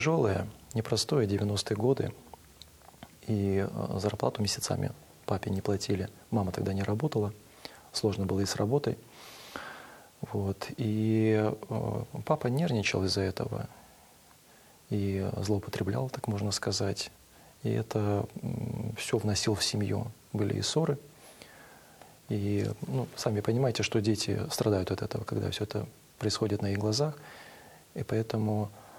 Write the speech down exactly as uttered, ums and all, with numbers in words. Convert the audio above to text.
Тяжелое, непростое, девяностые годы, и зарплату месяцами папе не платили. Мама тогда не работала, сложно было и с работой. Вот. И папа нервничал из-за этого и злоупотреблял, так можно сказать. И это все вносил в семью. Были и ссоры. И ну, сами понимаете, что дети страдают от этого, когда все это происходит на их глазах. И поэтому